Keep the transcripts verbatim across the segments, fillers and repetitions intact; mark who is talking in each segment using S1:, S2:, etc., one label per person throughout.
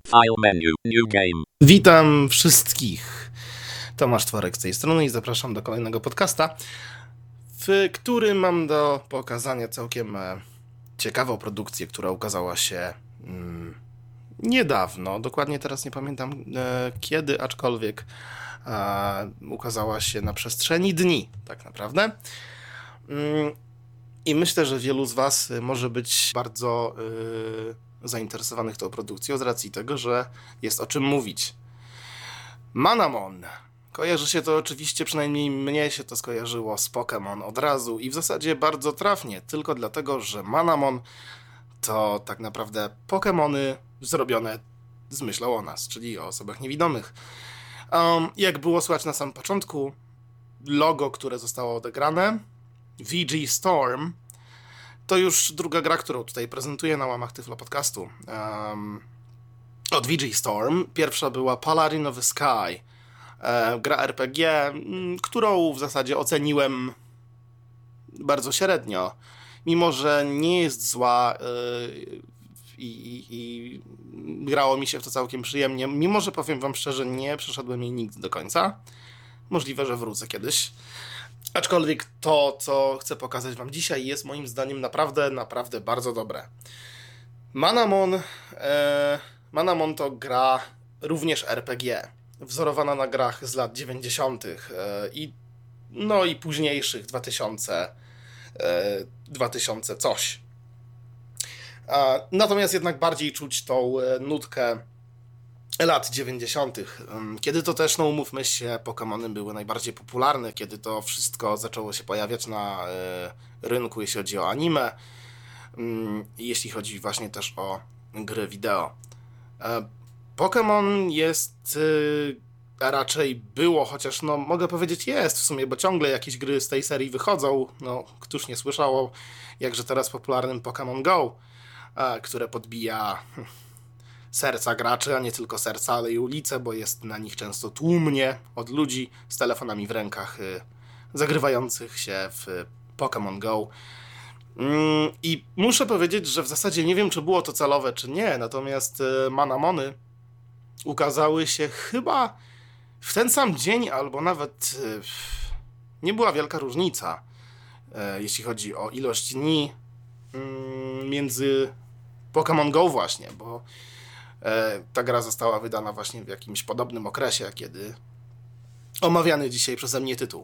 S1: File menu. New game.
S2: Witam wszystkich. Tomasz Tworek z tej strony i zapraszam do kolejnego podcasta, w którym mam do pokazania całkiem e, ciekawą produkcję, która ukazała się mm, niedawno. Dokładnie teraz nie pamiętam e, kiedy, aczkolwiek e, ukazała się na przestrzeni dni, tak naprawdę. Mm, I myślę, że wielu z Was może być bardzo e, zainteresowanych tą produkcją z racji tego, że jest o czym mówić. Manamon. Kojarzy się to oczywiście, przynajmniej mnie się to skojarzyło z Pokémon od razu i w zasadzie bardzo trafnie, tylko dlatego, że Manamon to tak naprawdę Pokémony zrobione z myślą o nas, czyli o osobach niewidomych. Um, jak było słychać na samym początku, logo, które zostało odegrane, V G Storm, to już druga gra, którą tutaj prezentuję na łamach Tyflo Podcastu. Um, od V G Storm. Pierwsza była Paladin of the Sky. E, gra R P G, m, którą w zasadzie oceniłem bardzo średnio. Mimo że nie jest zła e, i, i, i grało mi się w to całkiem przyjemnie. Mimo że powiem wam szczerze, nie przeszedłem jej nigdy do końca. Możliwe, że wrócę kiedyś. Aczkolwiek to, co chcę pokazać wam dzisiaj, jest moim zdaniem naprawdę, naprawdę bardzo dobre. Manamon, e, Manamon to gra również R P G, wzorowana na grach z lat dziewięćdziesiątych e, i no i późniejszych dwa tysiące, e, dwa tysiące coś. E, natomiast jednak bardziej czuć tą e, nutkę lat dziewięćdziesiątych, kiedy to też, no umówmy się, Pokémony były najbardziej popularne, kiedy to wszystko zaczęło się pojawiać na e, rynku, jeśli chodzi o anime, mm, jeśli chodzi właśnie też o gry wideo. E, Pokémon jest, e, a raczej było, chociaż no mogę powiedzieć jest w sumie, bo ciągle jakieś gry z tej serii wychodzą, no któż nie słyszało, jakże teraz popularnym Pokémon Go, e, które podbija serca graczy, a nie tylko serca, ale i ulice, bo jest na nich często tłumnie od ludzi z telefonami w rękach y, zagrywających się w Pokémon Go. Mm, I muszę powiedzieć, że w zasadzie nie wiem, czy było to celowe, czy nie, natomiast y, Manamony ukazały się chyba w ten sam dzień, albo nawet y, nie była wielka różnica, y, jeśli chodzi o ilość dni y, między Pokémon Go właśnie, bo ta gra została wydana właśnie w jakimś podobnym okresie, kiedy omawiany dzisiaj przeze mnie tytuł.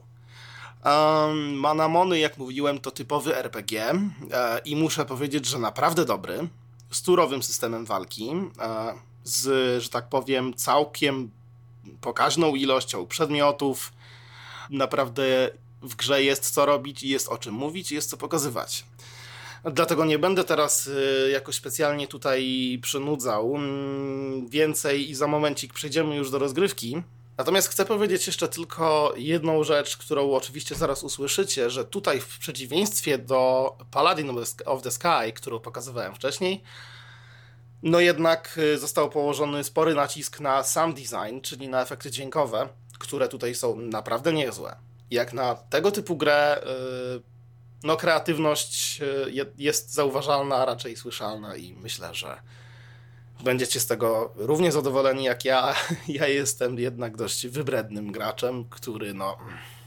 S2: Um, Manamony, jak mówiłem, to typowy R P G e, i muszę powiedzieć, że naprawdę dobry, z turowym systemem walki, e, z, że tak powiem, całkiem pokaźną ilością przedmiotów. Naprawdę w grze jest co robić i jest o czym mówić i jest co pokazywać. Dlatego nie będę teraz jakoś specjalnie tutaj przynudzał więcej i za momencik przejdziemy już do rozgrywki. Natomiast chcę powiedzieć jeszcze tylko jedną rzecz, którą oczywiście zaraz usłyszycie, że tutaj w przeciwieństwie do Paladin of the Sky, którą pokazywałem wcześniej, no jednak został położony spory nacisk na sound design, czyli na efekty dźwiękowe, które tutaj są naprawdę niezłe. Jak na tego typu grę no kreatywność jest zauważalna, a raczej słyszalna i myślę, że będziecie z tego równie zadowoleni jak ja. Ja jestem jednak dość wybrednym graczem, który no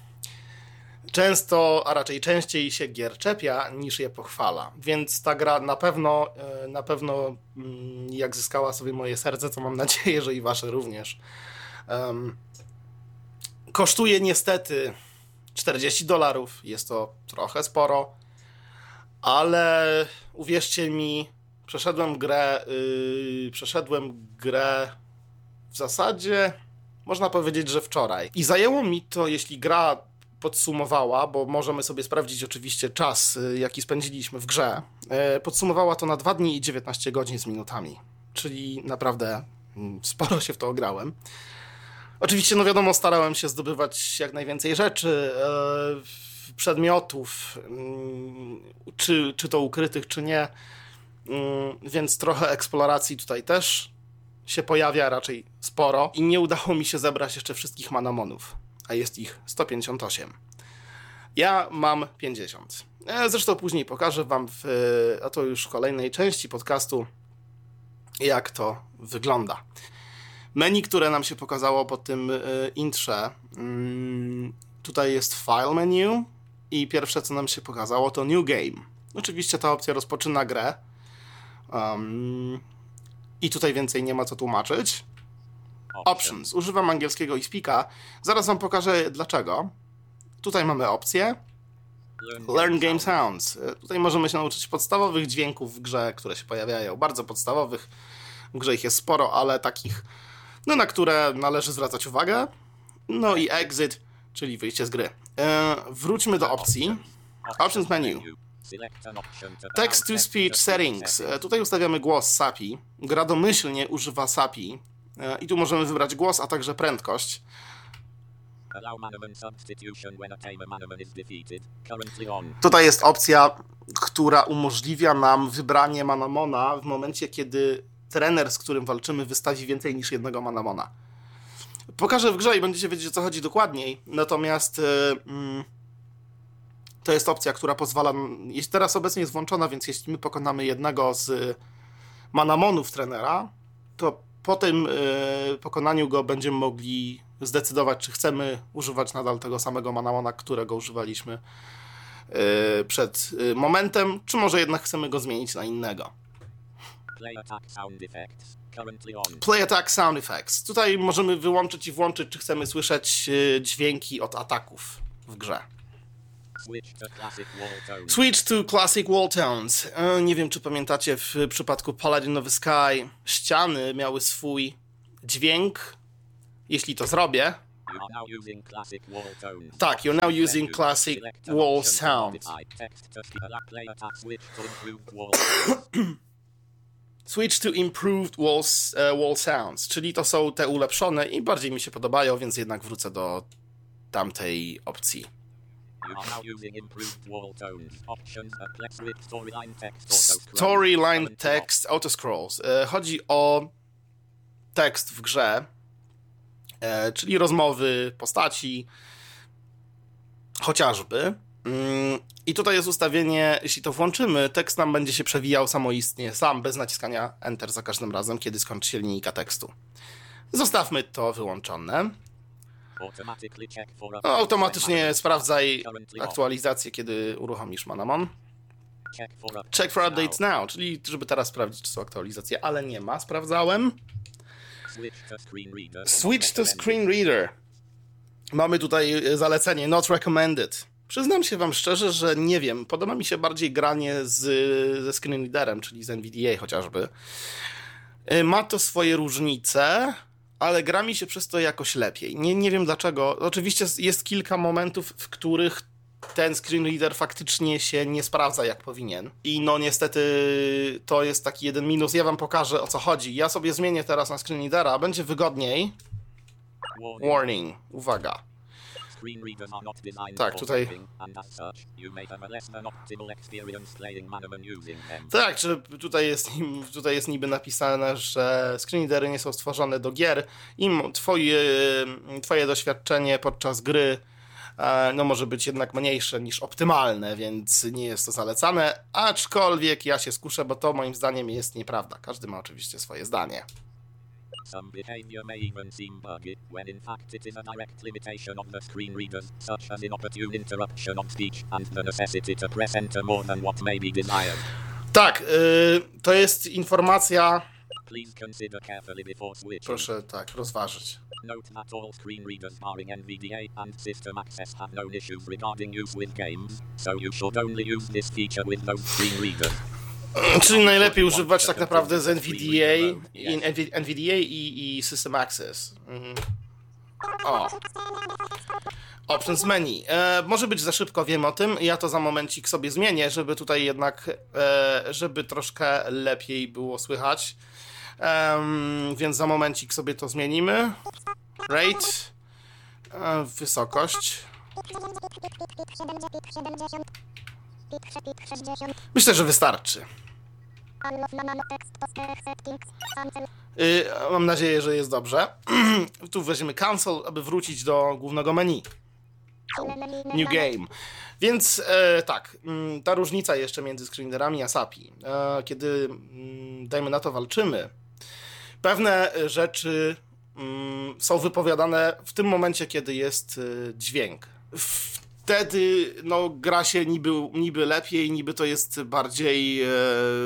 S2: często, a raczej częściej się gier czepia niż je pochwala. Więc ta gra na pewno, na pewno jak zyskała sobie moje serce, to mam nadzieję, że i wasze również. Um, kosztuje niestety czterdzieści dolarów, jest to trochę sporo, ale uwierzcie mi, przeszedłem grę, yy, przeszedłem grę w zasadzie, można powiedzieć, że wczoraj. I zajęło mi to, jeśli gra podsumowała, bo możemy sobie sprawdzić oczywiście czas, jaki spędziliśmy w grze, yy, podsumowała to na dwa dni i dziewiętnaście godzin z minutami, czyli naprawdę yy, sporo się w to ograłem. Oczywiście, no wiadomo, starałem się zdobywać jak najwięcej rzeczy, e, przedmiotów, y, czy, czy to ukrytych, czy nie, y, więc trochę eksploracji tutaj też się pojawia, raczej sporo i nie udało mi się zebrać jeszcze wszystkich Manamonów, a jest ich sto pięćdziesiąt osiem. Ja mam pięćdziesiąt. E, zresztą później pokażę wam w, a to już w kolejnej części podcastu, jak to wygląda. Menu, które nam się pokazało po tym intrze, tutaj jest File menu i pierwsze, co nam się pokazało, to New Game. Oczywiście ta opcja rozpoczyna grę um, i tutaj więcej nie ma co tłumaczyć. Options. Używam angielskiego i speaka. Zaraz wam pokażę dlaczego. Tutaj mamy opcję Learn Game Sounds. Tutaj możemy się nauczyć podstawowych dźwięków w grze, które się pojawiają. Bardzo podstawowych. W grze ich jest sporo, ale takich, no, na które należy zwracać uwagę. No i Exit, czyli wyjście z gry. E, wróćmy do opcji. Options menu. Text to Speech Settings. E, tutaj ustawiamy głos S A P I. Gra domyślnie używa S A P I. E, I tu możemy wybrać głos, a także prędkość. Tutaj jest opcja, która umożliwia nam wybranie manamona w momencie, kiedy trener, z którym walczymy, wystawi więcej niż jednego manamona. Pokażę w grze i będziecie wiedzieć, o co chodzi dokładniej. Natomiast yy, to jest opcja, która pozwala... Jest teraz obecnie jest włączona, więc jeśli my pokonamy jednego z manamonów trenera, to po tym yy, pokonaniu go będziemy mogli zdecydować, czy chcemy używać nadal tego samego manamona, którego używaliśmy yy, przed yy, momentem, czy może jednak chcemy go zmienić na innego.
S1: Play attack sound effects. Currently on.
S2: Play attack sound effects. Tutaj możemy wyłączyć i włączyć, czy chcemy słyszeć yy, dźwięki od ataków w grze.
S1: Switch to classic wall tones.
S2: Switch to classic wall tones. Yy, nie wiem, czy pamiętacie, w przypadku Paladin of the Sky ściany miały swój dźwięk. Jeśli to zrobię...
S1: You are now using classic wall tones.
S2: Tak, you're now using classic wall sound.
S1: Play attack switch to improved wall tones.
S2: Switch to improved wall, uh, wall sounds, czyli to są te ulepszone i bardziej mi się podobają, więc jednak wrócę do tamtej opcji.
S1: You are now using improved wall tones. Options apply switch storyline text autoscroll.
S2: Storyline text autoscrolls. E, chodzi o tekst w grze, e, czyli rozmowy, postaci, chociażby. Mm, I tutaj jest ustawienie, jeśli to włączymy, tekst nam będzie się przewijał samoistnie, sam, bez naciskania Enter za każdym razem, kiedy skończy się linijka tekstu. Zostawmy to wyłączone. No, automatycznie sprawdzaj aktualizację, kiedy uruchomisz Manamon. Check for updates now, czyli żeby teraz sprawdzić, czy są aktualizacje, ale nie ma, sprawdzałem. Switch to screen reader. Mamy tutaj zalecenie not recommended. Przyznam się wam szczerze, że nie wiem, podoba mi się bardziej granie z, ze screen readerem, czyli z N V D A chociażby. Ma to swoje różnice, ale gra mi się przez to jakoś lepiej. Nie, nie wiem dlaczego. Oczywiście jest kilka momentów, w których ten screen reader faktycznie się nie sprawdza jak powinien. I no niestety to jest taki jeden minus. Ja wam pokażę, o co chodzi. Ja sobie zmienię teraz na screen readera, będzie wygodniej. Warning. Uwaga. Tak, tutaj... Tak, czy tutaj jest, tutaj jest niby napisane, że screenreadery nie są stworzone do gier i twoje, twoje doświadczenie podczas gry no, może być jednak mniejsze niż optymalne, więc nie jest to zalecane, aczkolwiek ja się skuszę, bo to moim zdaniem jest nieprawda. Każdy ma oczywiście swoje zdanie.
S1: Some behavior may even seem buggy, when in fact it is a direct limitation of the screen readers, such as inopportune interruption of speech and the necessity to press enter more than what may be desired.
S2: Tak, yy, to jest informacja...
S1: Please consider carefully before switching.
S2: Proszę tak, rozważyć.
S1: Note that all screen readers barring N V D A and system access have known issues regarding use with games, so you should only use this feature with those screen readers.
S2: Czyli najlepiej używać tak naprawdę z N V D A, N V D A i, i System Access. Mhm. O. Options menu. E, może być za szybko, wiem o tym. Ja to za momencik sobie zmienię, żeby tutaj jednak, e, żeby troszkę lepiej było słychać. E, więc za momencik sobie to zmienimy. Rate. E, wysokość. Myślę, że wystarczy. Yy, mam nadzieję, że jest dobrze. Tu weźmiemy cancel, aby wrócić do głównego menu. New game. Więc e, tak, m, ta różnica jeszcze między screenreaderami a S A P I. E, kiedy, m, dajmy na to, walczymy pewne rzeczy mm, są wypowiadane w tym momencie, kiedy jest y, dźwięk. Wtedy no, gra się niby, niby lepiej, niby to jest bardziej e,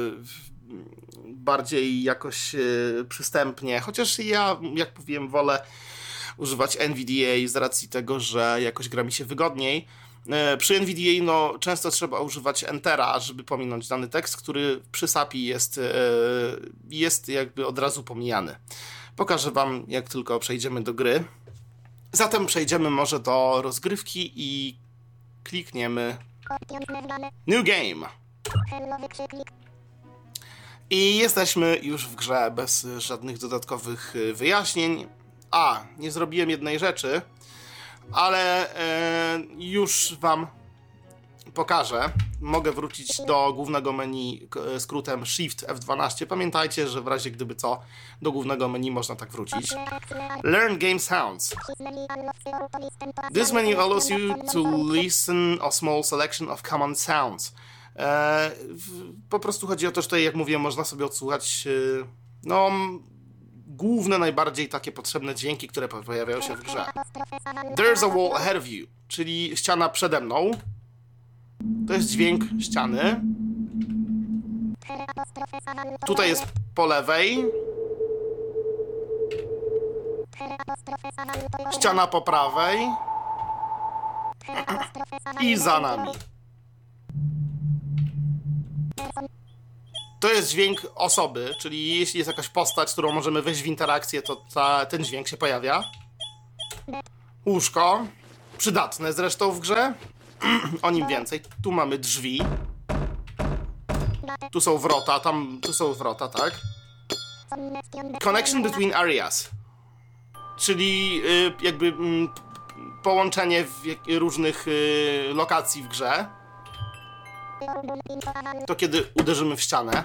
S2: bardziej jakoś e, przystępnie, chociaż ja, jak mówiłem, wolę używać N V D A z racji tego, że jakoś gra mi się wygodniej. E, przy N V D A no, często trzeba używać Entera, żeby pominąć dany tekst, który przy S A P I jest, e, jest jakby od razu pomijany. Pokażę wam, jak tylko przejdziemy do gry. Zatem przejdziemy może do rozgrywki i klikniemy New Game. I jesteśmy już w grze bez żadnych dodatkowych wyjaśnień. A, nie zrobiłem jednej rzeczy, ale e, już wam pokażę. Mogę wrócić do głównego menu skrótem Shift F dwanaście. Pamiętajcie, że w razie gdyby co, do głównego menu można tak wrócić. Learn Game Sounds. This menu allows you to listen a small selection of common sounds. E, w, po prostu chodzi o to, że tutaj, jak mówiłem, można sobie odsłuchać e, no, główne, najbardziej takie potrzebne dźwięki, które pojawiają się w grze. There's a wall ahead of you, czyli ściana przede mną. To jest dźwięk ściany. Tutaj jest po lewej. Ściana po prawej. I za nami. To jest dźwięk osoby, czyli jeśli jest jakaś postać, z którą możemy wejść w interakcję, to ta, ten dźwięk się pojawia. Łóżko. Przydatne zresztą w grze. O nim więcej. Tu mamy drzwi. Tu są wrota, tam, tu są wrota, tak? Connection between areas. Czyli y, jakby y, połączenie w jak, różnych y, lokacji w grze. To kiedy uderzymy w ścianę.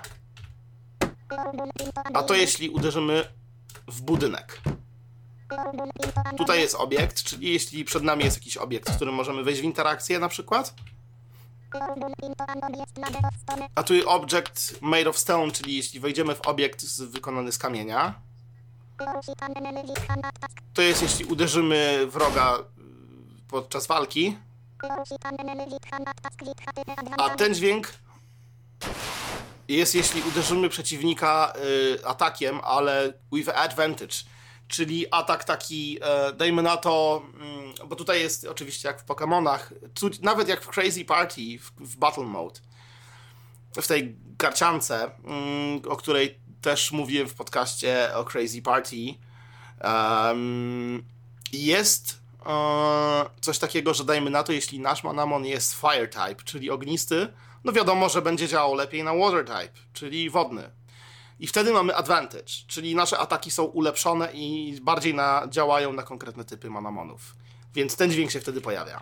S2: A to jeśli uderzymy w budynek. Tutaj jest obiekt, czyli jeśli przed nami jest jakiś obiekt, w którym możemy wejść w interakcję na przykład. A tu jest object made of stone, czyli jeśli wejdziemy w obiekt wykonany z kamienia. To jest jeśli uderzymy wroga podczas walki. A ten dźwięk jest jeśli uderzymy przeciwnika y, atakiem, ale with advantage. Czyli atak taki, e, dajmy na to, mm, bo tutaj jest oczywiście jak w Pokemonach, tu, nawet jak w Crazy Party, w, w Battle Mode, w tej karciance, mm, o której też mówiłem w podcaście o Crazy Party, um, jest e, coś takiego, że dajmy na to, jeśli nasz Manamon jest Fire Type, czyli ognisty, no wiadomo, że będzie działał lepiej na Water Type, czyli wodny. I wtedy mamy advantage, czyli nasze ataki są ulepszone i bardziej na, działają na konkretne typy Manamonów. Więc ten dźwięk się wtedy pojawia.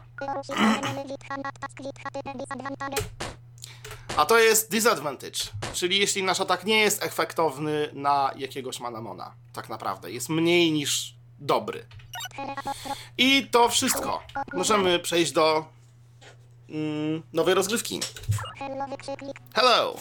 S2: A to jest disadvantage, czyli jeśli nasz atak nie jest efektowny na jakiegoś Manamona, tak naprawdę. Jest mniej niż dobry. I to wszystko. Możemy przejść do mm, nowej rozgrywki. Hello!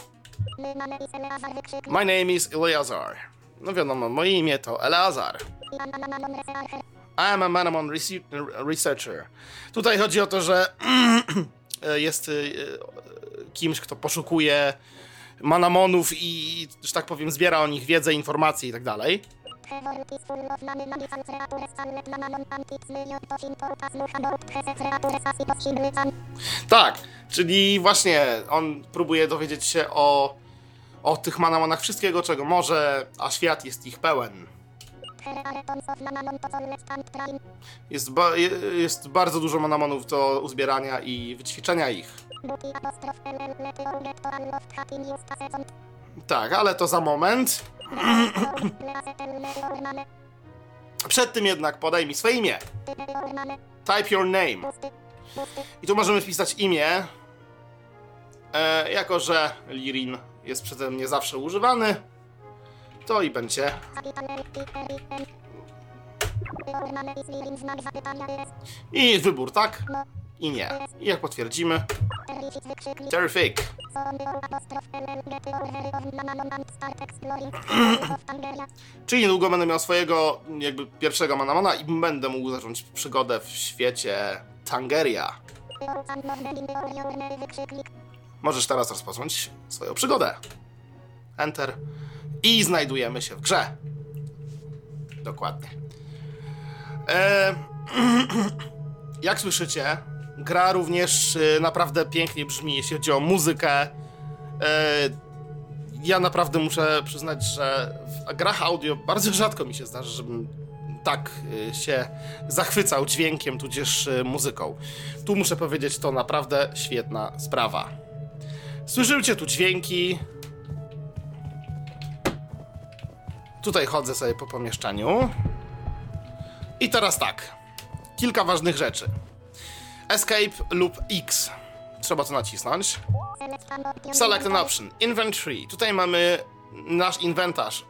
S2: My name is Eleazar. No wiadomo, moje imię to Eleazar. I am a Manamon researcher. Tutaj chodzi o to, że jest kimś, kto poszukuje Manamonów i, że tak powiem, zbiera o nich wiedzę, informacje i tak dalej. Tak, czyli właśnie on próbuje dowiedzieć się o, o tych Manamonach wszystkiego, czego może, a świat jest ich pełen. Jest, ba jest bardzo dużo Manamonów do uzbierania i wyćwiczenia ich. Tak, ale to za moment. Przed tym jednak podaj mi swoje imię. Type your name. I tu możemy wpisać imię. E, jako że Lirin jest przeze mnie zawsze używany, to i będzie. I wybór tak i nie. I jak potwierdzimy, Terrific. Czyli niedługo będę miał swojego jakby pierwszego Manamana i będę mógł zacząć przygodę w świecie Tangeria. Możesz teraz rozpocząć swoją przygodę. Enter. I znajdujemy się w grze. Dokładnie. Eee, jak słyszycie, gra również y, naprawdę pięknie brzmi, jeśli chodzi o muzykę. Eee, ja naprawdę muszę przyznać, że w grach audio bardzo rzadko mi się zdarza, żebym tak y, się zachwycał dźwiękiem, tudzież y, muzyką. Tu muszę powiedzieć, to naprawdę świetna sprawa. Słyszycie tu dźwięki. Tutaj chodzę sobie po pomieszczeniu. I teraz tak. Kilka ważnych rzeczy. Escape lub X. Trzeba to nacisnąć. Select an option. Inventory. Tutaj mamy nasz inwentarz.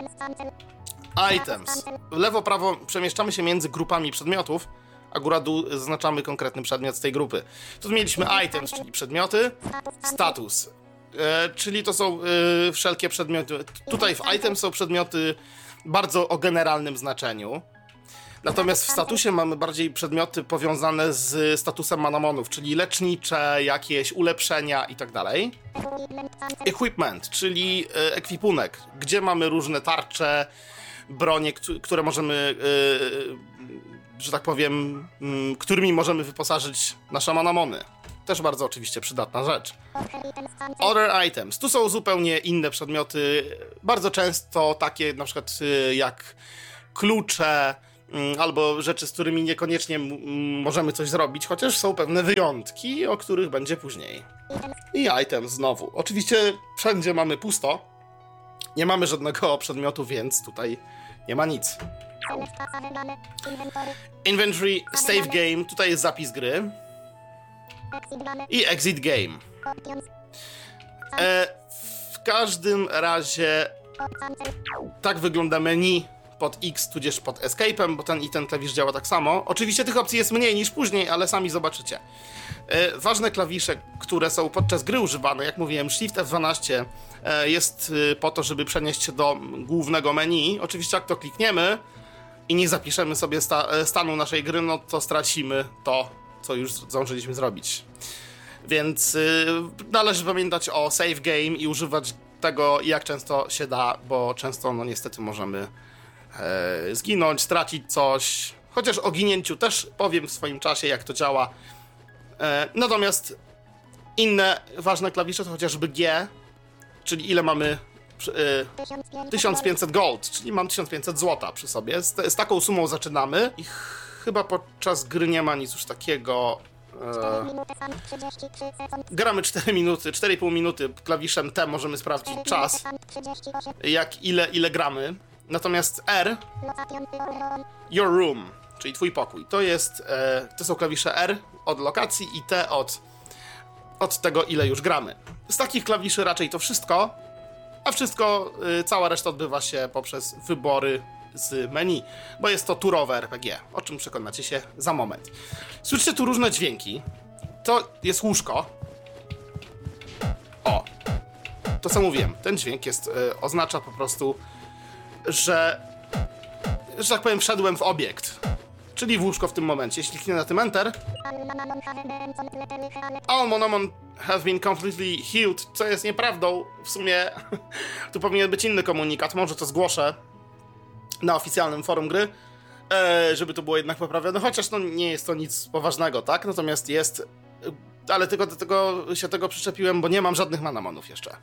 S2: Items. W lewo, prawo przemieszczamy się między grupami przedmiotów, a góra-dół zaznaczamy konkretny przedmiot z tej grupy. Tu mieliśmy items, czyli przedmioty. Status. E, czyli to są e, wszelkie przedmioty. Tutaj w items są przedmioty bardzo o generalnym znaczeniu. Natomiast w statusie mamy bardziej przedmioty powiązane z statusem Manamonów, czyli lecznicze, jakieś ulepszenia i tak dalej. Equipment, czyli e, ekwipunek, gdzie mamy różne tarcze, bronie, które możemy, e, że tak powiem, m, którymi możemy wyposażyć nasze Manamony. Też bardzo oczywiście przydatna rzecz. Other items. Tu są zupełnie inne przedmioty, bardzo często takie na przykład y, jak klucze, y, albo rzeczy, z którymi niekoniecznie m- możemy coś zrobić, chociaż są pewne wyjątki, o których będzie później. I items znowu. Oczywiście wszędzie mamy pusto. Nie mamy żadnego przedmiotu, więc tutaj nie ma nic. Inventory, save game. Tutaj jest zapis gry. I exit game. E, w każdym razie tak wygląda menu pod X, tudzież pod Escape'em, bo ten i ten klawisz działa tak samo. Oczywiście tych opcji jest mniej niż później, ale sami zobaczycie. E, ważne klawisze, które są podczas gry używane, jak mówiłem, Shift F dwanaście e, jest e, po to, żeby przenieść się do głównego menu. Oczywiście jak to klikniemy i nie zapiszemy sobie sta stanu naszej gry, no to stracimy to, co już zdążyliśmy zrobić. Więc yy, należy pamiętać o save game i używać tego jak często się da, bo często no niestety możemy e, zginąć, stracić coś. Chociaż o ginięciu też powiem w swoim czasie, jak to działa. E, natomiast inne ważne klawisze to chociażby G, czyli ile mamy e, tysiąc pięćset gold, czyli mam tysiąc pięćset złota przy sobie. Z, z taką sumą zaczynamy i chyba podczas gry nie ma nic już takiego. E, gramy cztery minuty, cztery i pół minuty. Klawiszem T możemy sprawdzić czas, jak ile, ile gramy. Natomiast R, your room, czyli twój pokój. To jest, e, to są klawisze R od lokacji i T od, od tego, ile już gramy. Z takich klawiszy raczej to wszystko, a wszystko, e, cała reszta odbywa się poprzez wybory z menu, bo jest to turowe R P G, o czym przekonacie się za moment. Słyszycie tu różne dźwięki. To jest łóżko. O, to co mówiłem, ten dźwięk jest, e, oznacza po prostu, że, że tak powiem, wszedłem w obiekt, czyli w łóżko w tym momencie. Jeśli kliknę na tym Enter, all Manamon have been completely healed, co jest nieprawdą. W sumie tu powinien być inny komunikat, może to zgłoszę na oficjalnym forum gry, e, żeby to było jednak poprawione, chociaż no nie jest to nic poważnego, tak? Natomiast jest, ale tylko do tego się tego przyczepiłem, bo nie mam żadnych Manamonów jeszcze.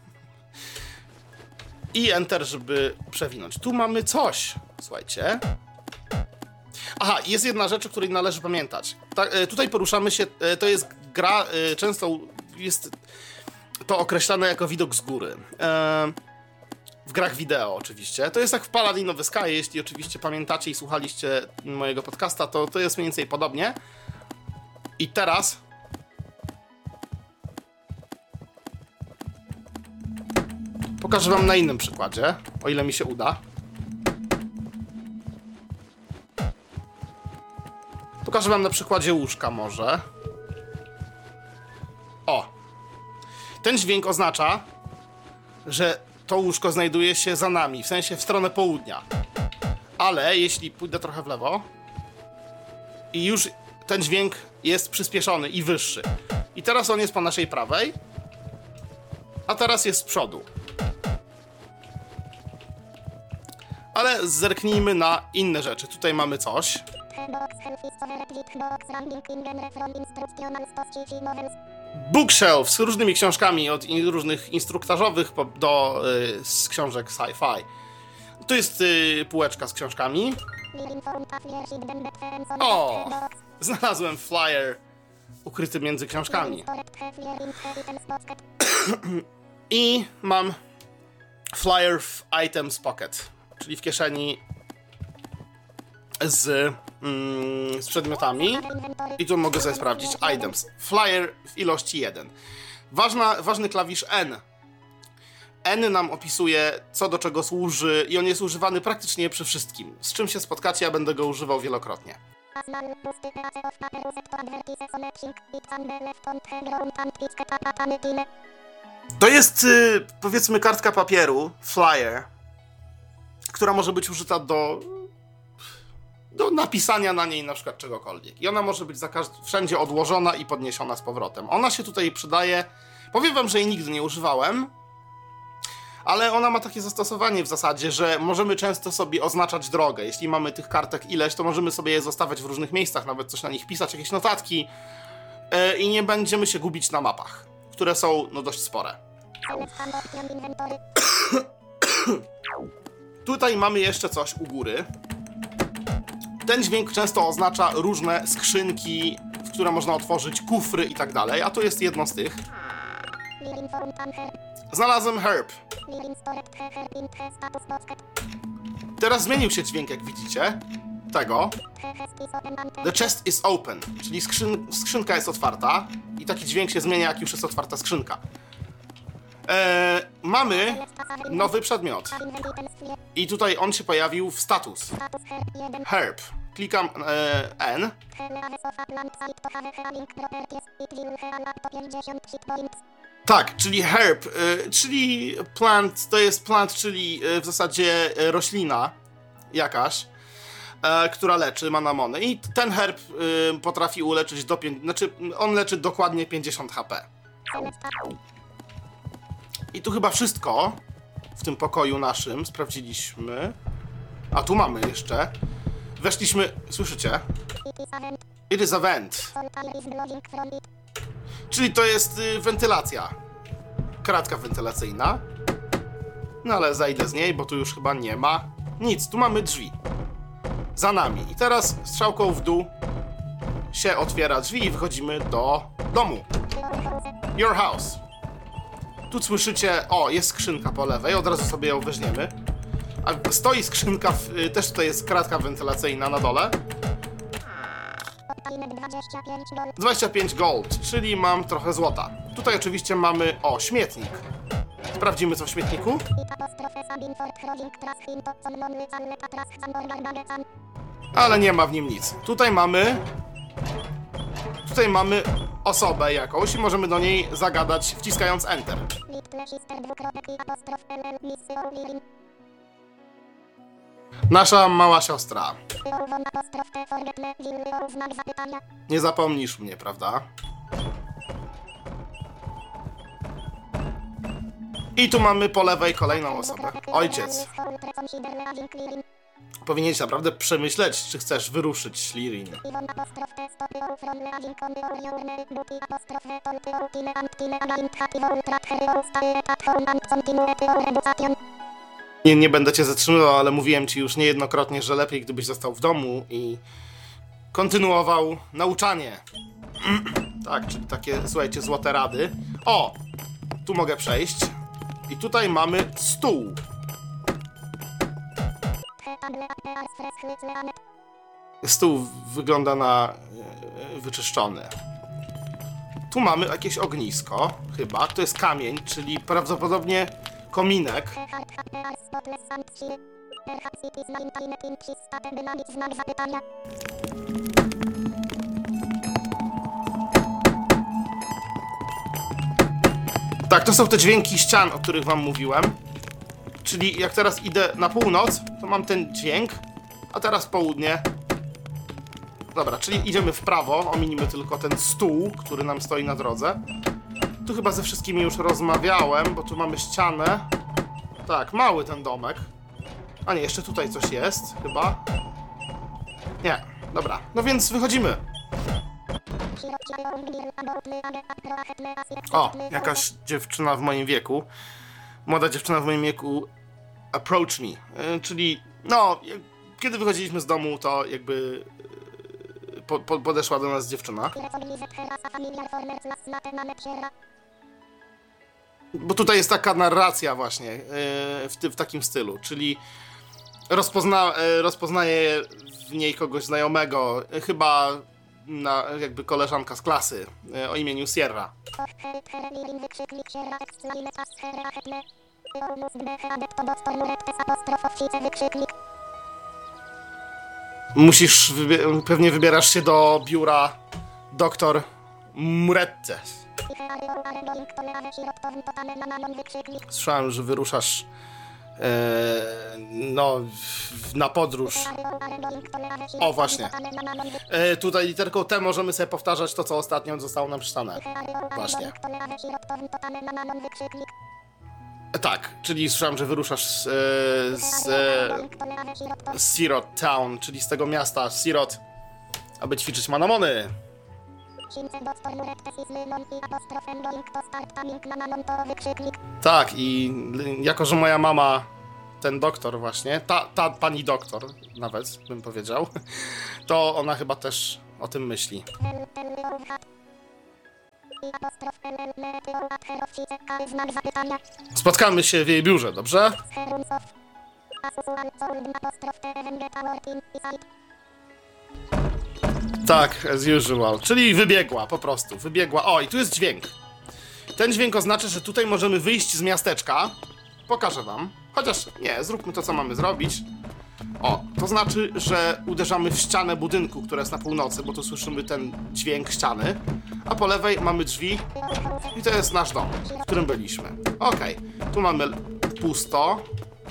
S2: I Enter, żeby przewinąć. Tu mamy coś, słuchajcie. Aha, jest jedna rzecz, o której należy pamiętać. Ta, e, tutaj poruszamy się, e, to jest gra, e, często jest to określane jako widok z góry. E, W grach wideo oczywiście. To jest jak w Paladin of the Sky, jeśli oczywiście pamiętacie i słuchaliście mojego podcasta, to, to jest mniej więcej podobnie. I teraz pokażę wam na innym przykładzie, o ile mi się uda. Pokażę wam na przykładzie łóżka może. O! Ten dźwięk oznacza, że to łóżko znajduje się za nami, w sensie w stronę południa. Ale jeśli pójdę trochę w lewo i już ten dźwięk jest przyspieszony i wyższy. I teraz on jest po naszej prawej, a teraz jest z przodu. Ale zerknijmy na inne rzeczy. Tutaj mamy coś. Bookshelf z różnymi książkami, od in, różnych instruktażowych po, do y, z książek sci-fi. Tu jest y, półeczka z książkami. O! Znalazłem flyer ukryty między książkami. I mam flyer w items pocket, czyli w kieszeni z, mm, z przedmiotami. I tu mogę sobie sprawdzić items. Flyer w ilości jeden. Ważna, ważny klawisz N. N nam opisuje, co do czego służy i on jest używany praktycznie przy wszystkim. Z czym się spotkacie, ja będę go używał wielokrotnie. To jest, y, powiedzmy, kartka papieru, flyer, która może być użyta do, do napisania na niej na przykład czegokolwiek. I ona może być za każd- wszędzie odłożona i podniesiona z powrotem. Ona się tutaj przydaje. Powiem wam, że jej nigdy nie używałem, ale ona ma takie zastosowanie w zasadzie, że możemy często sobie oznaczać drogę. Jeśli mamy tych kartek ileś, to możemy sobie je zostawiać w różnych miejscach, nawet coś na nich pisać, jakieś notatki yy, i nie będziemy się gubić na mapach, które są no dość spore. Tutaj mamy jeszcze coś u góry. Ten dźwięk często oznacza różne skrzynki, w które można otworzyć, kufry i tak dalej, a to jest jedno z tych. Znalazłem herb. Teraz zmienił się dźwięk, jak widzicie. Tego. The chest is open, czyli skrzyn skrzynka jest otwarta i taki dźwięk się zmienia, jak już jest otwarta skrzynka. Eee, mamy nowy przedmiot. I tutaj on się pojawił w status. Herb. Klikam e, N. Tak, czyli herb, y, czyli plant, to jest plant, czyli y, w zasadzie y, roślina jakaś, y, która leczy, ma namony. I ten herb y, potrafi uleczyć do pięć, znaczy on leczy dokładnie pięćdziesiąt H P. I tu chyba wszystko w tym pokoju naszym sprawdziliśmy. A tu mamy jeszcze. Weszliśmy, słyszycie? It is a vent. Czyli to jest y, wentylacja. Kratka wentylacyjna. No ale zajdę z niej, bo tu już chyba nie ma. Nic, tu mamy drzwi. Za nami. I teraz strzałką w dół się otwiera drzwi i wychodzimy do domu. Your house. Tu słyszycie, o, jest skrzynka po lewej, od razu sobie ją weźmiemy. A stoi skrzynka, w, y, też tutaj jest kratka wentylacyjna na dole. dwadzieścia pięć gold, czyli mam trochę złota. Tutaj oczywiście mamy, o, śmietnik. Sprawdzimy, co w śmietniku. Ale nie ma w nim nic. Tutaj mamy... Tutaj mamy osobę jakąś i możemy do niej zagadać, wciskając Enter. Nasza mała siostra. Nie zapomnisz mnie, prawda? I tu mamy po lewej kolejną osobę. Ojciec. Powinieneś naprawdę przemyśleć, czy chcesz wyruszyć Schlirin. Nie, nie będę cię zatrzymywał, ale mówiłem ci już niejednokrotnie, że lepiej gdybyś został w domu i kontynuował nauczanie. Tak, czyli takie, słuchajcie, złote rady. O! Tu mogę przejść. I tutaj mamy stół. Stół wygląda na e, wyczyszczony. Tu mamy jakieś ognisko, chyba. To jest kamień, czyli prawdopodobnie kominek. Tak, to są te dźwięki ścian, o których wam mówiłem. Czyli jak teraz idę na północ, to mam ten dźwięk, a teraz południe. Dobra, czyli idziemy w prawo, ominimy tylko ten stół, który nam stoi na drodze. Tu chyba ze wszystkimi już rozmawiałem, bo tu mamy ścianę. Tak, mały ten domek. A nie, jeszcze tutaj coś jest, chyba. Nie, dobra, no więc wychodzimy. O, jakaś dziewczyna w moim wieku. Młoda dziewczyna w moim wieku approach me, yy, czyli no, kiedy wychodziliśmy z domu, to jakby po, po, podeszła do nas dziewczyna. Bo tutaj jest taka narracja właśnie yy, w, ty, w takim stylu, czyli rozpozna, yy, rozpoznaje w niej kogoś znajomego, yy, chyba na, jakby koleżanka z klasy yy, o imieniu Sierra. Musisz, wybie- pewnie wybierasz się do biura doktor Murette. Słyszałem, że wyruszasz e, no, w, na podróż. O, właśnie. E, tutaj literką T możemy sobie powtarzać to, co ostatnio zostało nam przeczytane. Właśnie. E, tak, czyli słyszałem, że wyruszasz z, e, z, e, z Sirot Town, czyli z tego miasta Sirot, aby ćwiczyć manamony. Tak, i jako, że moja mama, ten doktor właśnie, ta, ta pani doktor nawet, bym powiedział, to ona chyba też o tym myśli. Spotkamy się w jej biurze, dobrze? Tak, as usual, czyli wybiegła po prostu, wybiegła. O, i tu jest dźwięk. Ten dźwięk oznacza, że tutaj możemy wyjść z miasteczka. Pokażę wam. Chociaż nie, zróbmy to, co mamy zrobić. O, to znaczy, że uderzamy w ścianę budynku, która jest na północy, bo tu słyszymy ten dźwięk ściany. A po lewej mamy drzwi i to jest nasz dom, w którym byliśmy. Okej, okay. Tu mamy pusto.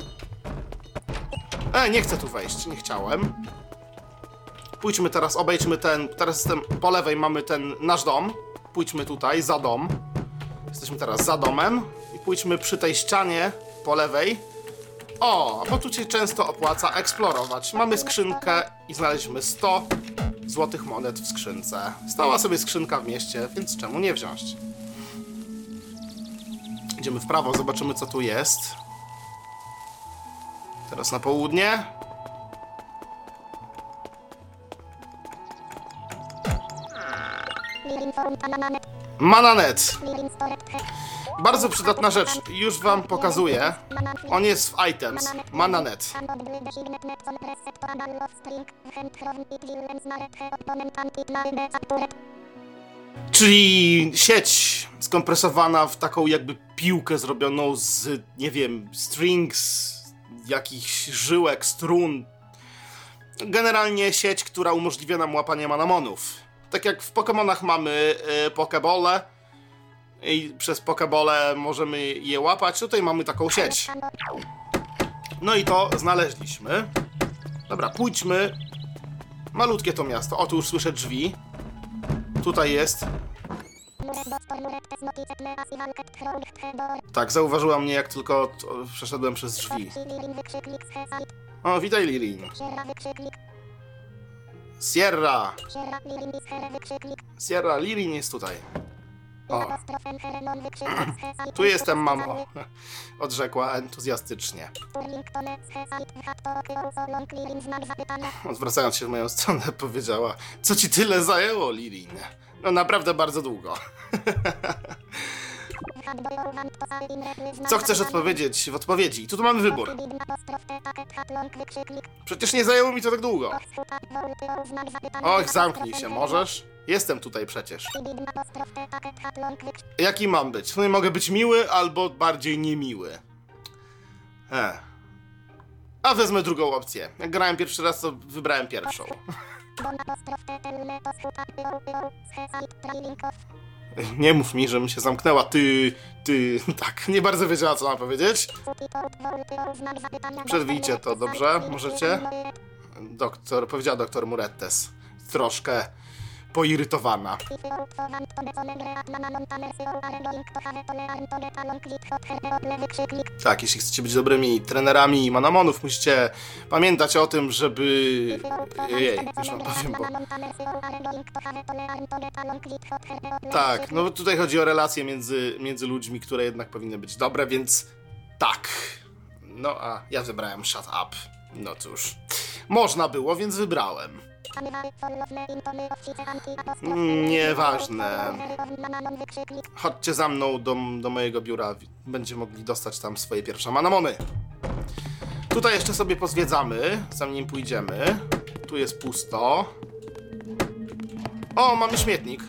S2: E, nie chcę tu wejść, nie chciałem. Pójdźmy teraz, obejdźmy ten, teraz jestem, po lewej mamy ten nasz dom. Pójdźmy tutaj, za dom. Jesteśmy teraz za domem i pójdźmy przy tej ścianie po lewej. O, bo tu się często opłaca eksplorować. Mamy skrzynkę i znaleźliśmy sto złotych monet w skrzynce. Stała sobie skrzynka w mieście, więc czemu nie wziąć? Idziemy w prawo, zobaczymy, co tu jest. Teraz na południe. Mananet. Bardzo przydatna rzecz. Już wam pokazuję. On jest w items. Mananet. Czyli sieć skompresowana w taką jakby piłkę zrobioną z, nie wiem, strings, jakichś żyłek, strun. Generalnie sieć, która umożliwia nam łapanie manamonów. Tak jak w Pokemonach mamy y, pokebole i przez pokebole możemy je łapać, tutaj mamy taką sieć. No i to znaleźliśmy. Dobra, pójdźmy. Malutkie to miasto. O, tu już słyszę drzwi. Tutaj jest. Tak, zauważyła mnie, jak tylko przeszedłem przez drzwi. O, witaj, Lirin. Sierra! Sierra, Lirin jest tutaj. O. Tu jestem, mamo. Odrzekła entuzjastycznie. Odwracając się w moją stronę, powiedziała: co ci tyle zajęło, Lirin? No naprawdę bardzo długo. Co chcesz odpowiedzieć w odpowiedzi? Tu, tu mamy wybór. Przecież nie zajęło mi to tak długo. Och, zamknij się, możesz? Jestem tutaj przecież. Jaki mam być? W sumie mogę być miły albo bardziej niemiły. Ech. A wezmę drugą opcję. Jak grałem pierwszy raz, to wybrałem pierwszą. Nie mów mi, żebym się zamknęła. Ty, ty, tak, nie bardzo wiedziała, co mam powiedzieć. Przerwijcie to, dobrze? Możecie? Doktor, powiedziała doktor Murettes. Troszkę poirytowana. Tak, jeśli chcecie być dobrymi trenerami Manamonów, musicie pamiętać o tym, żeby... Jej, już wam powiem, bo... Tak, no tutaj chodzi o relacje między, między ludźmi, które jednak powinny być dobre, więc tak. No a ja wybrałem shut up. No cóż, można było, więc wybrałem. Nieważne. Chodźcie za mną do, do mojego biura. Będziecie mogli dostać tam swoje pierwsze manamony. Tutaj jeszcze sobie pozwiedzamy, zanim pójdziemy. Tu jest pusto. O, mamy śmietnik.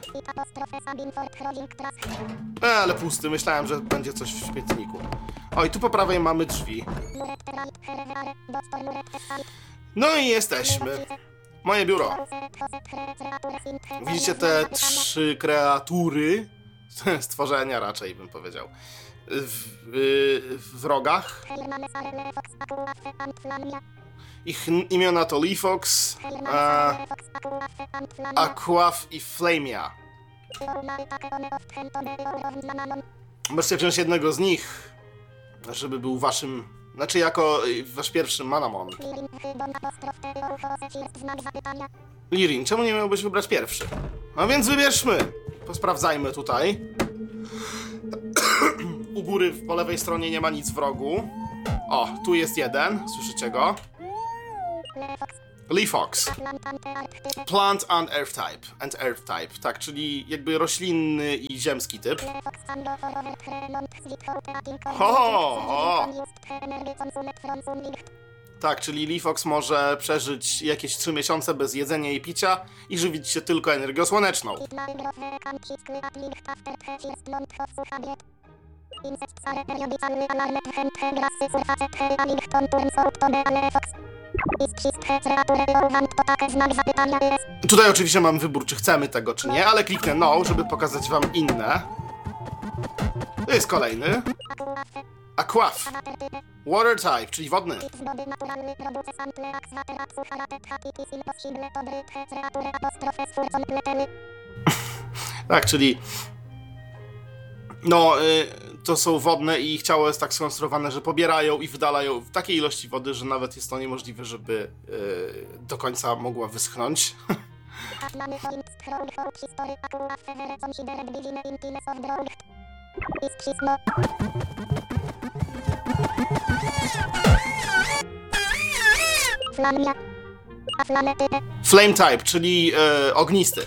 S2: E, ale pusty. Myślałem, że będzie coś w śmietniku. O, i tu po prawej mamy drzwi. No i jesteśmy. Moje biuro. Widzicie te trzy kreatury? Stworzenia raczej bym powiedział. W, w, w rogach. Ich imiona to Leafox, a, Aquaf i Flamia. Możecie wziąć jednego z nich, żeby był waszym... Znaczy jako wasz pierwszy Manamon. Lirin, czemu nie miałbyś wybrać pierwszy? No więc wybierzmy. Posprawdzajmy tutaj. U góry po lewej stronie nie ma nic w rogu. O, tu jest jeden, słyszycie go? Leafox. Plant and Earth Type. And Earth Type, tak, czyli jakby roślinny i ziemski typ. Ho, ho. Tak, czyli Leafox może przeżyć jakieś trzy miesiące bez jedzenia i picia i żywić się tylko energią słoneczną. Tutaj oczywiście mam wybór, czy chcemy tego, czy nie, ale kliknę no, żeby pokazać wam inne. To jest kolejny. Aquaf. Water type, czyli wodny. Tak, czyli... No, y, to są wodne i ich ciało jest tak skonstruowane, że pobierają i wydalają w takiej ilości wody, że nawet jest to niemożliwe, żeby y, do końca mogła wyschnąć. Flame type, czyli e, ognisty.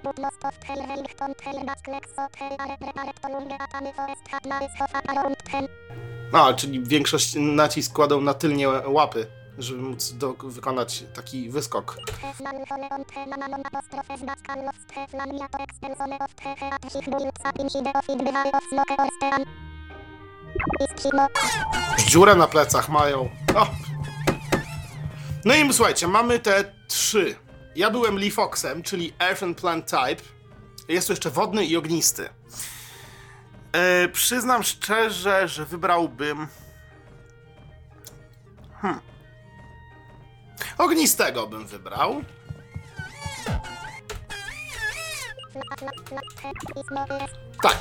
S2: No, czyli większość nacisk kładą na tylnie łapy, żeby móc do, wykonać taki wyskok. Dziurę na plecach mają. O. No i słuchajcie, mamy te trzy. Ja byłem Leafoxem, czyli Earth and Plant Type. Jest tu jeszcze wodny i ognisty. E, przyznam szczerze, że wybrałbym... Hmm. Ognistego bym wybrał. Tak.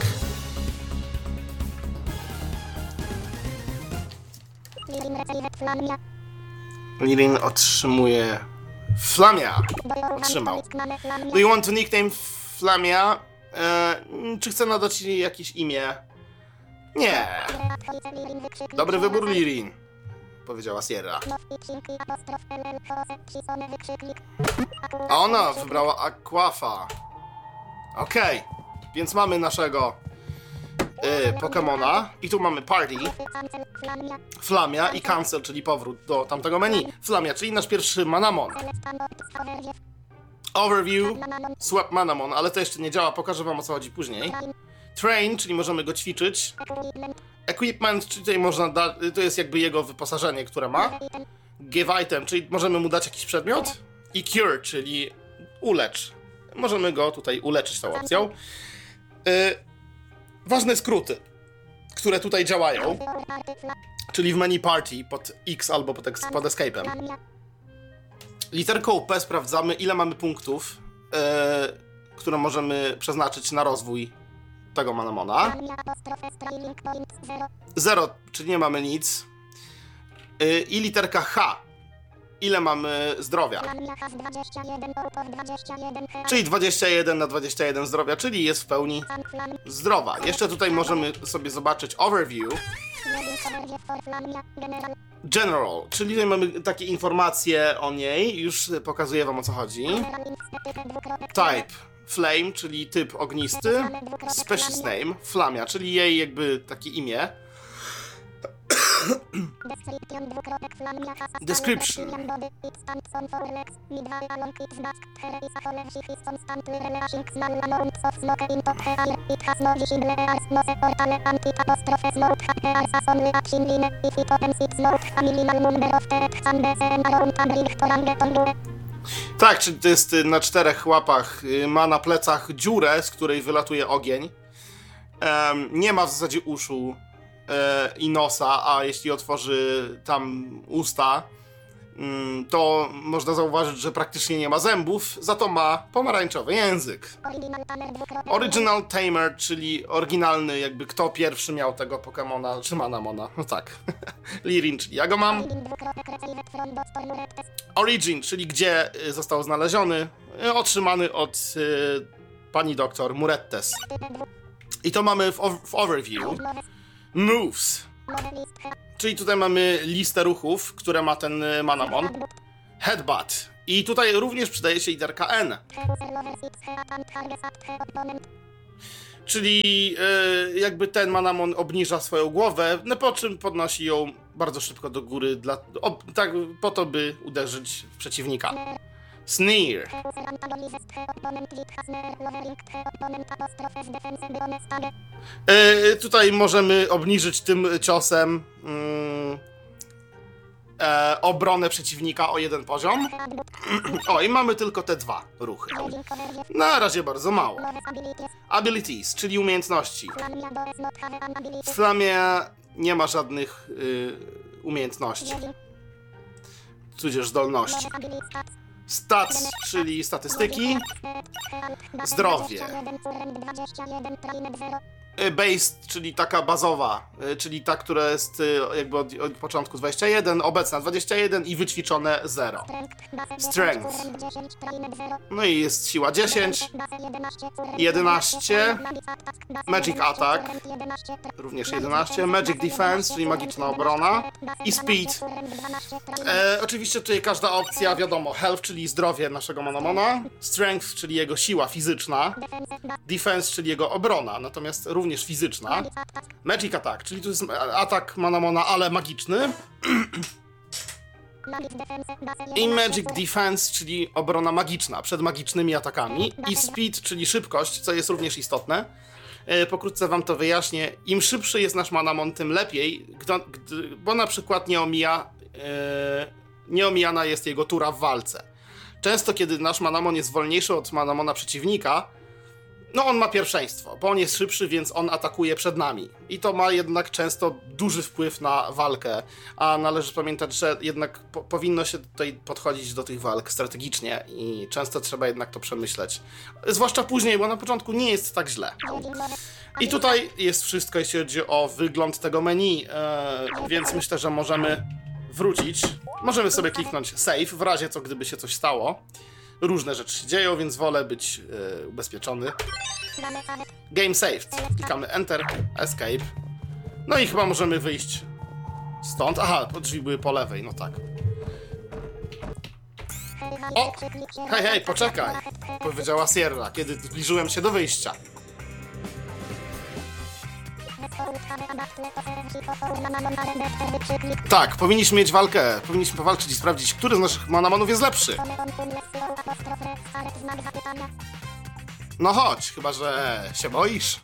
S2: Lirin otrzymuje... Flamia. Otrzymał. Do you want to nickname Flamia? E, czy chcę nadać jej jakieś imię? Nie. Dobry wybór, Lirin. Powiedziała Sierra. A ona wybrała Aquafa. Okej. Okay. Więc mamy naszego y, Pokemona. I tu mamy Party. Flamia i Cancel, czyli powrót do tamtego menu. Flamia, czyli nasz pierwszy Manamon. Overview. Swap Manamon, ale to jeszcze nie działa. Pokażę wam, o co chodzi później. Train, czyli możemy go ćwiczyć. Equipment, czyli tutaj można da- to jest jakby jego wyposażenie, które ma. Give item, czyli możemy mu dać jakiś przedmiot. I cure, czyli ulecz. Możemy go tutaj uleczyć tą opcją. Yy, ważne skróty, które tutaj działają, czyli w menu party pod X albo pod, pod escape'em. Literką P sprawdzamy, ile mamy punktów, yy, które możemy przeznaczyć na rozwój tego Manamona. Zero, czyli nie mamy nic. Yy, I literka H, ile mamy zdrowia. Czyli dwadzieścia jeden na dwadzieścia jeden zdrowia, czyli jest w pełni zdrowa. Jeszcze tutaj możemy sobie zobaczyć overview. General, czyli tutaj mamy takie informacje o niej, już pokazuję wam, o co chodzi. Type, flame, czyli typ ognisty. Species name, flamia, czyli jej jakby takie imię. Description. Tak, czyli to jest na czterech łapach, ma na plecach dziurę, z której wylatuje ogień. Um, nie ma w zasadzie uszu i nosa, a jeśli otworzy tam usta, to można zauważyć, że praktycznie nie ma zębów, za to ma pomarańczowy język. Original Tamer, czyli oryginalny, jakby kto pierwszy miał tego Pokemona, czy Manamona, no tak. Lirin, czyli ja go mam. Origin, czyli gdzie został znaleziony, otrzymany od y, pani doktor Murettes. I to mamy w, w overview. Moves, czyli tutaj mamy listę ruchów, które ma ten Manamon. Headbutt, i tutaj również przydaje się literka N. Czyli yy, jakby ten Manamon obniża swoją głowę, no po czym podnosi ją bardzo szybko do góry, dla, o, tak, po to, by uderzyć w przeciwnika. Sneer. E, tutaj możemy obniżyć tym ciosem mm, e, obronę przeciwnika o jeden poziom. O, i mamy tylko te dwa ruchy. Na razie bardzo mało. Abilities, czyli umiejętności. W Flamie nie ma żadnych y, umiejętności, tudzież zdolności. Stats, czyli statystyki. Zdrowie. Base, czyli taka bazowa, czyli ta, która jest jakby od, od początku dwadzieścia jeden, obecna dwadzieścia jeden i wyćwiczone zero. Strength. No i jest siła dziesięć, jedenaście, Magic Attack, również jedenaście, Magic Defense, czyli magiczna obrona i Speed. E, oczywiście tutaj każda opcja, wiadomo, Health, czyli zdrowie naszego Manamona, Strength, czyli jego siła fizyczna, Defense, czyli jego obrona, natomiast również fizyczna. Magic Attack, czyli to jest atak Manamona, ale magiczny. I Magic Defense, czyli obrona magiczna przed magicznymi atakami. I Speed, czyli szybkość, co jest również istotne. E, pokrótce wam to wyjaśnię. Im szybszy jest nasz Manamon, tym lepiej, gdy, gdy, bo na przykład nie omija, e, nieomijana jest jego tura w walce. Często, kiedy nasz Manamon jest wolniejszy od Manamona przeciwnika, no on ma pierwszeństwo, bo on jest szybszy, więc on atakuje przed nami. I to ma jednak często duży wpływ na walkę, a należy pamiętać, że jednak po powinno się tutaj podchodzić do tych walk strategicznie i często trzeba jednak to przemyśleć. Zwłaszcza później, bo na początku nie jest tak źle. I tutaj jest wszystko, jeśli chodzi o wygląd tego menu, e, więc myślę, że możemy wrócić. Możemy sobie kliknąć save, w razie co, gdyby się coś stało. Różne rzeczy się dzieją, więc wolę być yy, ubezpieczony. Game saved. Klikamy Enter, Escape. No i chyba możemy wyjść stąd. Aha, drzwi były po lewej, no tak. O! Hej, hej, poczekaj! Powiedziała Sierra, kiedy zbliżyłem się do wyjścia. Tak, powinniśmy mieć walkę. Powinniśmy powalczyć i sprawdzić, który z naszych Manamonów jest lepszy. No chodź, chyba że się boisz.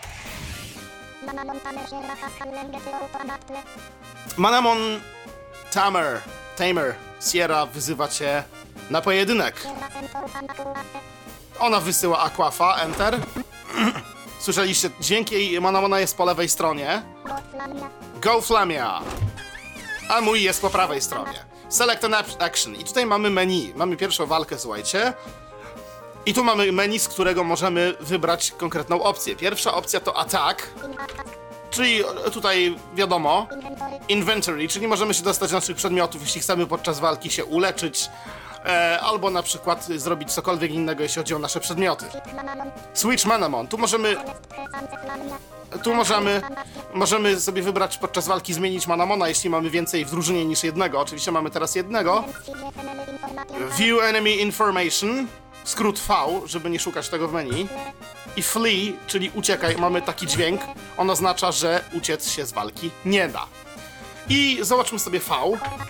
S2: Manamon Tamer, Tamer, Sierra wyzywa cię na pojedynek. Ona wysyła Aquafa, Enter. Słyszeliście, dźwięk jej Manamona jest po lewej stronie. Go Flamia! A mój jest po prawej stronie. Select an action. I tutaj mamy menu. Mamy pierwszą walkę, słuchajcie. I tu mamy menu, z którego możemy wybrać konkretną opcję. Pierwsza opcja to attack. Czyli tutaj wiadomo, inventory, czyli możemy się dostać do naszych przedmiotów, jeśli chcemy podczas walki się uleczyć, e, albo na przykład zrobić cokolwiek innego, jeśli chodzi o nasze przedmioty. Switch Manamon, tu możemy, tu możemy, możemy sobie wybrać podczas walki zmienić Manamona, jeśli mamy więcej w drużynie niż jednego. Oczywiście mamy teraz jednego. View Enemy Information, skrót V, żeby nie szukać tego w menu. I flee, czyli uciekaj, mamy taki dźwięk. On oznacza, że uciec się z walki nie da. I zobaczmy sobie V.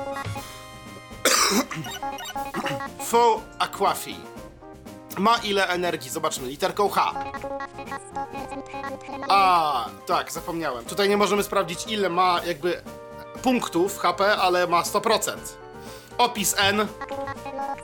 S2: Faux Aquafi. Ma ile energii? Zobaczmy, literką H. A, tak, zapomniałem. Tutaj nie możemy sprawdzić, ile ma jakby punktów H P, ale ma sto procent. Opis N.